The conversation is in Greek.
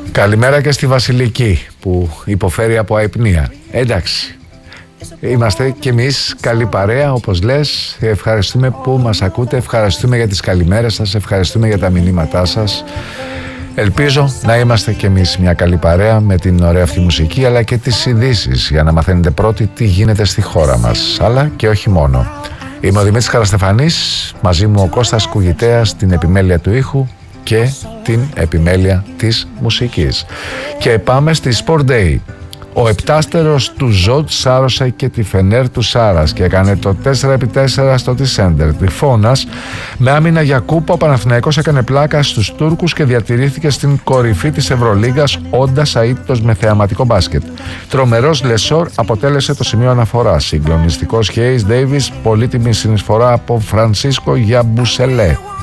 Καλημέρα και στη Βασιλική που υποφέρει από αϊπνία. Εντάξει, είμαστε κι εμείς καλή παρέα, όπως λες. Ευχαριστούμε που μας ακούτε, ευχαριστούμε για τις καλημέρες σας, ευχαριστούμε για τα μηνύματά σας. Ελπίζω να είμαστε κι εμείς μια καλή παρέα με την ωραία αυτή μουσική, αλλά και τις ειδήσεις, για να μαθαίνετε πρώτοι τι γίνεται στη χώρα μας, αλλά και όχι μόνο. Είμαι ο Δημήτρης Χαραστεφανής, μαζί μου ο Κώστας Κουγητέας, την επιμέλεια του ήχου και την επιμέλεια της μουσικής. Και πάμε στη Sport Day. Ο επτάστερος του Ζωτ σάρωσε και τη Φενέρ του Σάρας και έκανε το 4x4 στο Τισέντερ Τριφώνας. Με άμυνα για κούπα, ο Παναθηναϊκός έκανε πλάκα στους Τούρκους και διατηρήθηκε στην κορυφή της Ευρωλίγκας, όντας αίτητος με θεαματικό μπάσκετ. Τρομερός Λεσόρ αποτέλεσε το σημείο αναφοράς. Συγκλονιστικός Χέις Ντέιβις, πολύτιμη συνεισφορά από Φρανσίσκο Γιαμπουσελέ.